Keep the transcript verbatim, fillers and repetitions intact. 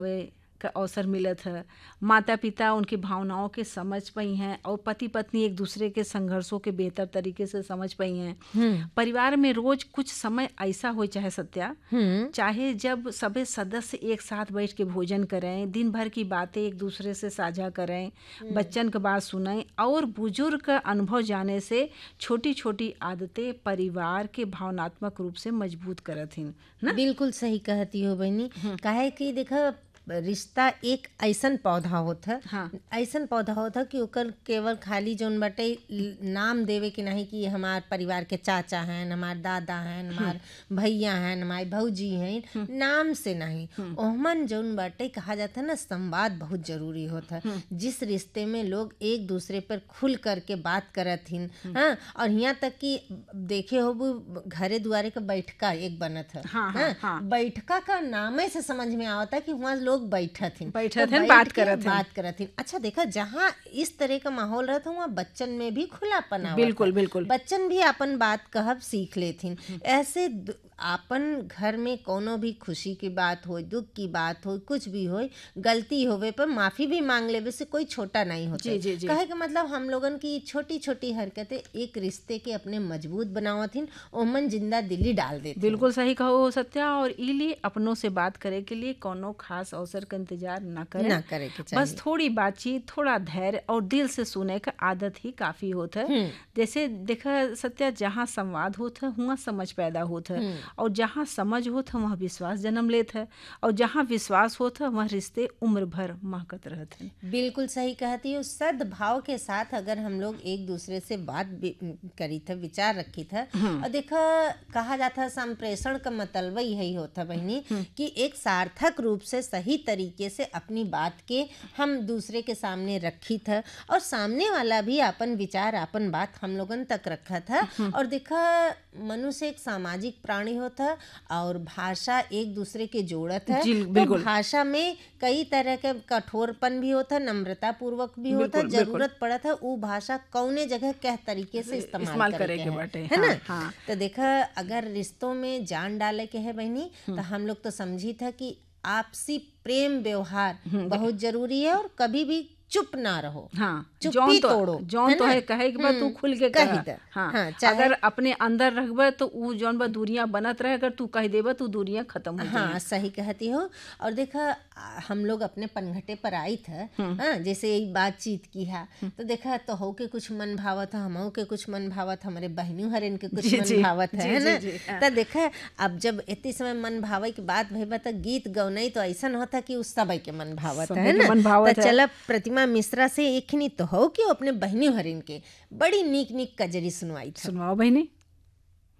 वे का अवसर मिलत है। माता पिता उनकी भावनाओं के समझ पाई हैं और पति पत्नी एक दूसरे के संघर्षों के बेहतर तरीके से समझ पाई हैं। हम्म परिवार में रोज कुछ समय ऐसा हो चाहे सत्या, हम्म चाहे जब सभी सदस्य एक साथ बैठ के भोजन करें, दिन भर की बातें एक दूसरे से साझा करें, बच्चन की बात सुनें और बुजुर्ग का अनुभव जाने से छोटी छोटी आदतें परिवार के भावनात्मक रूप से मजबूत करत हिन ना। बिल्कुल सही कहती हो बहनी। काहे कि देखा, रिश्ता एक ऐसन पौधा होता हाँ। ऐसन पौधा होता कि ओकर केवल खाली जोन बटे नाम देवे कि नहीं कि हमार परिवार के चाचा हैं, हमार दादा हैं, हमार भैया हैं, हमारी भौजी हैं, नाम से नहीं। ओहमन जोन बटे कहा जाता है ना, संवाद बहुत जरूरी होता है। जिस रिश्ते में लोग एक दूसरे पर खुल करके बात करत हिन, हाँ, और यहाँ तक कि देखे हो वो घरे दुआरे का बैठका एक बनत है। हाँ, हाँ, हाँ। बैठका का नामे से समझ में आवता है कि वहाँ लोग बैठत हिन बैठत हिन, बात करत हिन। बात करत हिन। अच्छा देखा, जहाँ इस तरह का माहौल रहता वहाँ बच्चन में भी खुलापन आवत बिल्कुल है। बिल्कुल। बच्चन भी अपन बात कहब सीख लेथिन। ऐसे द- आपन घर में कोनो भी खुशी की बात हो, दुख की बात हो, कुछ भी हो, गलती होवे पर माफी भी मांग लेवे से कोई छोटा नहीं होता। जी, जी, जी। कहे का मतलब हम लोगन की छोटी छोटी हरकतें एक रिश्ते के अपने मजबूत बनावथिन, ओमन जिंदा दिली डाल देती। बिल्कुल सही कहो सत्या। और ई लिए अपनों से बात करे के लिए कोनो खास अवसर का इंतजार न करें, ना करे के चाहिए। बस थोड़ी बातचीत, थोड़ा धैर्य और दिल से सुने का आदत ही काफी होता है। जैसे देखा सत्या, जहाँ संवाद होता है वहाँ समझ पैदा होता है, और जहाँ समझ होता है वहाँ विश्वास जन्म लेता है, और जहाँ विश्वास होता है वहाँ रिश्ते उम्र भर महकत रहते हैं। बिल्कुल सही कहती हो। सद्भाव के साथ अगर हम लोग एक दूसरे से बात भी करी था, विचार रखी था, और देखा कहा जाता संप्रेषण का मतलब यही होता बहनी कि एक सार्थक रूप से सही तरीके से अपनी बात के हम दूसरे के सामने रखी था, और सामने वाला भी अपन विचार अपन बात हम लोगन तक रखा था। और देखा, मनुष्य एक सामाजिक प्राणी होता और भाषा एक दूसरे के जोड़त है। जी, तो बिल्कुल। भाषा में कई तरह के कठोरपन भी होता, नम्रता पूर्वक भी होता, बिल्कुल, बिल्कुल। जरूरत पड़त है वो भाषा कौने जगह किस तरीके से इस्तेमाल इस्तेमाल करे करे के के बाटे, है, है ना। हाँ, हाँ। तो देखा, अगर रिश्तों में जान डाले के है बहनी, तो हम लोग तो समझी था कि आपसी प्रेम व्यवहार बहुत जरूरी है, और कभी भी चुप ना रहो। हाँ, चुप्पी जौन तो तोड़ो, जौन है तो ना? है कहे के बाद तू हम्म, खुल के कही कह। दे। हाँ, हाँ, चाहे- अगर अपने अंदर रखबे तो उ जौन बा दूरियां बनत रहे, अगर तू कह देबे तो दूरियां खत्म हो हाँ, जाए। सही कहती हो। और देखा, आ, हम लोग अपने पनघटे पर आई था, हाँ, जैसे यही बातचीत की है, तो देखा तो हो के कुछ मन भावत है, हमो के कुछ मन भावत, हमारे बहनों हरन के कुछ जी, मन जी, भावत है, जी, है जी, ना। जी, हाँ। तो देखा, अब जब इतने समय मन भावे की बात भई तो गीत गौनई तो ऐसा होता कि उस सब के मन भावत सबे है के ना। मन भावत तो है। चला प्रतिमा मिश्रा से एक तो हो कि अपने बहनों हरन के बड़ी नीक नीक कजरी सुनवाई था। सुनवाओ बहनी।